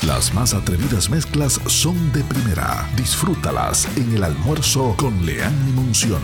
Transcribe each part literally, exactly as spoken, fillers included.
Las más atrevidas mezclas son de primera. Disfrútalas en el almuerzo con Leanne y Monción.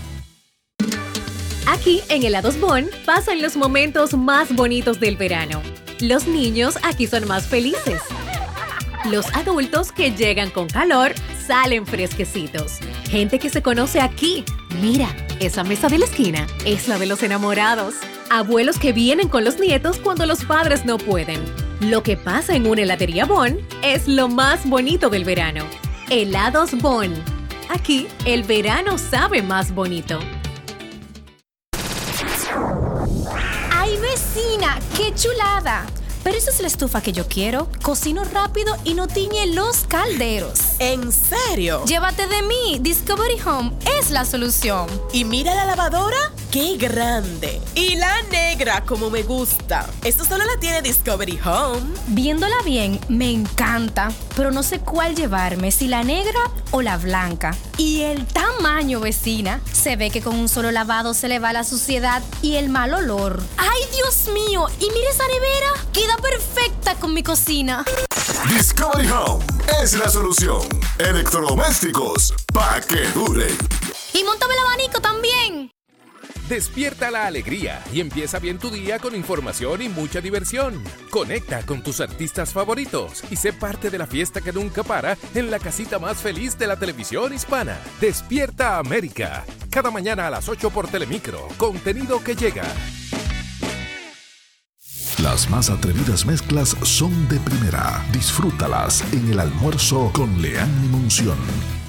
Aquí en Helados Bon pasan los momentos más bonitos del verano. Los niños aquí son más felices. Los adultos que llegan con calor salen fresquecitos. Gente que se conoce aquí. Mira, esa mesa de la esquina es la de los enamorados. Abuelos que vienen con los nietos cuando los padres no pueden. Lo que pasa en una heladería Bon es lo más bonito del verano. Helados Bon. Aquí el verano sabe más bonito. ¡Ay, vecina! ¡Qué chulada! Pero esa es la estufa que yo quiero. Cocino rápido y no tiñe los calderos. ¿En serio? Llévate de mí. Discovery Home es la solución. Y mira la lavadora, ¡qué grande! Y la negra, como me gusta. Esto solo la tiene Discovery Home. Viéndola bien, me encanta. Pero no sé cuál llevarme, si la negra o la blanca. Y el tamaño, vecina. Se ve que con un solo lavado se le va la suciedad y el mal olor. ¡Ay, Dios mío! Y mira esa nevera. Queda perfecta con mi cocina. Discovery Home es la solución. Electrodomésticos pa' que duren. Y móntame el abanico también. Despierta la alegría y empieza bien tu día con información y mucha diversión. Conecta con tus artistas favoritos y sé parte de la fiesta que nunca para en la casita más feliz de la televisión hispana. Despierta América. Cada mañana a las ocho por Telemicro. Contenido que llega. Las más atrevidas mezclas son de primera. Disfrútalas en el almuerzo con Leanne y Monción.